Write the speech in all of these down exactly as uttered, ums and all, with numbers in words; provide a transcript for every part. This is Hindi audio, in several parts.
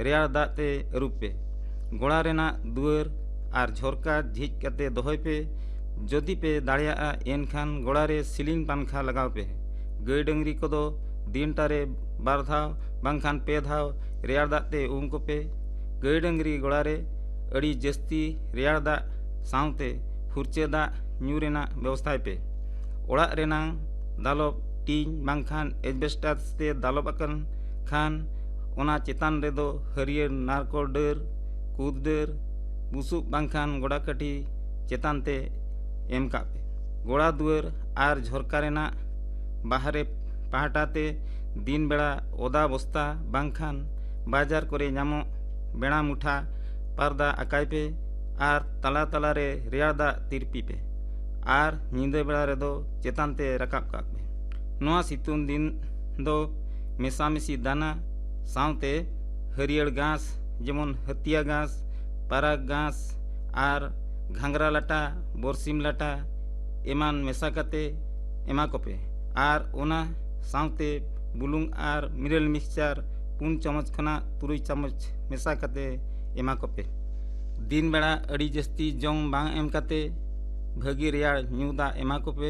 रेयाड़ दाग ते अरूप पे गोड़ा रेना दुआर और झरका झिज कते दोहय पे जदि पे दाड़ियाआ एनखान गोड़ा रे सिलिंग पंखा लगाव पे गाय डंगरी को दो दिन टारे बार धाव बांखान पे धाव रेयाड़ दाग ते उम को पे गाय डंगरी गोड़ा रे अड़ी जस्ती रेयाड़ दाग सावते फुरचे दाग ᱧᱩ ᱨᱮᱱᱟᱜ ᱵᱮᱵᱚᱥᱛᱷᱟᱭ ᱯᱮ ᱚᱲᱟᱜ ᱨᱮᱱᱟᱜ ᱫᱟᱞᱚᱵ ᱴᱤᱧ ᱵᱟᱝᱠᱷᱟᱱ ᱮᱥᱵᱮᱥᱴᱟᱥ ᱛᱮ ᱫᱟᱞᱚᱵ ᱟᱠᱟᱱ ᱠᱷᱟᱱ ᱚᱱᱟ ᱪᱮᱛᱟᱱ ᱨᱮᱫᱚ ᱦᱟᱹᱨᱭᱟᱹᱲ ᱱᱟᱨᱠᱳᱞ ᱰᱟᱹᱨ ᱠᱩᱫ ᱰᱟᱹᱨ ᱵᱩᱥᱩᱵ ᱵᱟᱝᱠᱷᱟन ᱜᱚᱲᱟ ᱠᱟᱹᱴᱷᱤ ᱪᱮᱛᱟᱱ ᱛᱮ ᱮᱢ ᱠᱟᱜ ᱯᱮ ᱜᱚᱲᱟ ᱫᱩᱣᱟᱹᱨ ᱟᱨ ঝরকা ᱨᱮᱱᱟᱜ ᱵᱟᱦᱨᱮ ᱯᱟᱦᱴᱟ ᱛᱮ ᱫᱤᱱ ᱵᱮᱲᱟ ᱚᱫᱟ ᱵᱚᱥᱛᱟ ᱵᱟᱝᱠᱷᱟन ᱵᱟᱡᱟᱨ ᱠᱚᱨᱮ ᱧᱟᱢᱚᱜ ᱵᱮᱲᱟ ᱢᱩᱴᱷᱟ ᱯᱟᱨᱫᱟ ᱟᱠᱟᱭ ᱯᱮ ᱟᱨ ᱛᱟᱞᱟ ᱛᱟᱞᱟ ᱨᱮ ᱨᱮᱭᱟᱲ ᱫᱟᱜ ᱛᱤᱨᱯᱤ ᱯᱮ आर ᱧᱤᱫᱟᱹ बेड़ा रेदो चेतान ते रकाब काक पे नोआ सितुंग दिन दो मेसामेसी दाना सावते हरियर घास जेमन हतिया घास पाराग घास आर घांगरा लाटा बोरसिम लाटा एमान मेसा कते एमा कोपे आर ओना सावते बुलुंग आर मिरल मिक्सचार पुन चमच खना तुरुई चमच मेसा कते एमा कोपे दिन बेड़ा अड़ी जस्ती जोंग बांग एम कते भागी रेयाड़ ᱧᱩ ᱫᱟᱜ ᱮᱢᱟ ᱠᱚᱯᱮ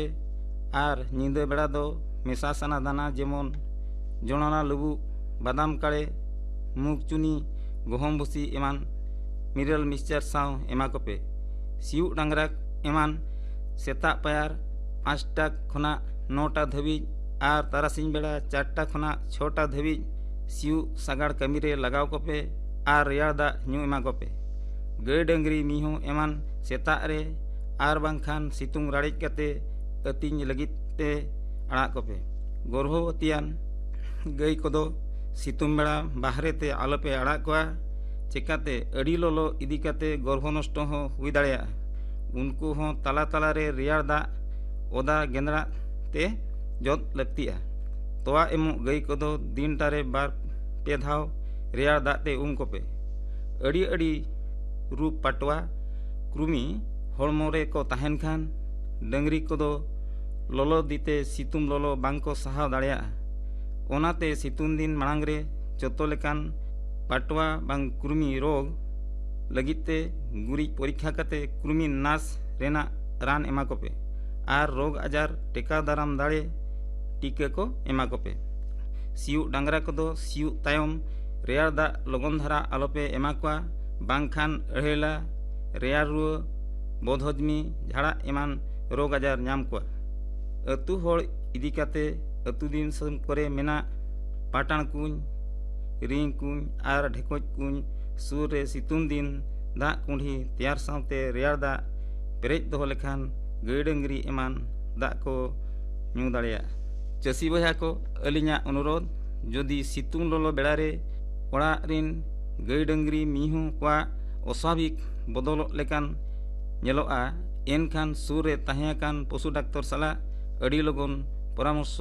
ᱟᱨ ᱧᱤᱫᱟᱹ ᱵᱮᱲᱟ ᱫᱚ ᱢᱮᱥᱟ ᱥᱟᱱᱟ ᱫᱟᱱᱟ ᱡᱮᱢᱚᱱ ᱡᱚᱱᱚᱲᱟ ᱞᱩᱵᱩᱜ ᱵᱟᱫᱟᱢ ᱠᱟᱲᱮ ᱢᱩᱜ ᱪᱩᱱᱤ ᱜᱩᱦᱩᱢ ᱵᱩᱥᱤ ᱮᱢᱟᱱ ᱢᱤᱨᱟᱹᱞ ᱢᱤᱠᱥᱪᱟᱨ ᱥᱟᱶ ᱮᱢᱟ ᱠᱚᱯᱮ ᱥᱤᱭᱩᱜ ᱰᱟᱝᱨᱟ ᱮᱢᱟᱱ ᱥᱮᱛᱟᱜ ᱯᱟᱭᱟᱨ ᱯᱟᱸᱪᱴᱟ ᱠᱷᱚᱱᱟᱜ ᱱᱚᱴᱟ ᱫᱷᱟᱹᱵᱤᱡ ᱟᱨ ᱛᱟᱨᱟᱥᱤᱧ ᱵᱮᱲᱟ ᱪᱟᱨᱴᱟ ᱠᱷᱚᱱᱟᱜ ᱪᱷᱚᱴᱟ ᱫᱷᱟᱹᱵᱤᱡ ᱥᱤᱭᱩᱜ ᱥᱟᱜᱟᱲ ᱠᱟᱹᱢᱤᱨᱮ ᱞᱟᱜᱟᱣ ᱠᱚᱯᱮ ᱟᱨ ᱨᱮᱭᱟᱲ ᱫᱟᱜ ᱧᱩ ᱮᱢᱟ ᱠᱚᱯᱮ ᱜᱟᱹᱭ ᱰᱟᱹᱝᱨᱤ ᱢᱤᱦᱩ ᱮᱢᱟᱱ ᱥᱮᱛᱟᱜ ᱨᱮ आर बांखान सितुंग राड़िज कते अतिंग लगित ते आड़ा कोपे गर्भवतियान गाय कोदो सितुंग बेड़ा बाहरे ते आलोपे आड़ा कोआ चिकाते अड़ी लोलो इदी कते गर्भ नष्ट हो हुई दाड़िया उनको हो तला तला रे रेयाड़ दाग ओदा गेंदड़ा ते जोत लगतिया तोआ एमो गाय कोदो दिन टारे बार पे धाव रेयाड़ दाग ते उम कोपे अड़ी अड़ी रूप पाटवा कृमि हड़मोरे को तहन खान डंगरी कोदो लोलो दीते सितुंग लोलो बांको सहाव दाड़िया ओनाते सितुंग दिन मांग रे जतो लेकान पाटवा बांग कृमि रोग लगिते गुरी परीक्षा कते कृमि नाश रेना रान एमा कोपे आर रोग आजार टेका दाराम दाड़े टीका को एमा कोपे सियु डांगरा कोदो सियु तायम रेयाड़ दाग लगन धारा आलोपे एमा कोआ बांखान अड़ेला रेयाड़ रुआ बोधहजमी झाड़ा एमान रोग आजार नाम को अतु होड़ इदी काते अतु दिन सम करे मेना पाटाण कुñ रिंग कुñ आर ढेकोज कुñ सुर रे सितुंग दिन दाग कुंडी तैयार सावते रेयाड़ दाग पेरेज दोहो लेखान गाय डंगरी एमान दाग को ᱧᱩ दाड़िया चासी बहा को अलिñा अनुरोध जदि सितुंग लोलो बेड़ा रे ओड़ा रिन गाय डंगरी मिहु कोआ अस्वाभाविक बदल लेकान ñeloa एनखान सुर रे ताहेकान पशु डाक्तर साला अड़ी लगन परामर्श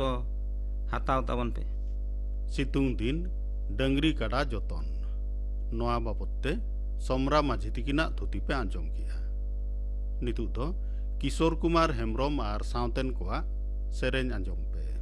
हाताव ताबन पे सितुंग दिन डंगरी काड़ा जतन नोआ बाबते समरा माझी तिकिना धुती पे आंजम किया नितु दो किशोर कुमार हेम्ब्रम आर सावतेन कोआ सेरेन आंजम पे।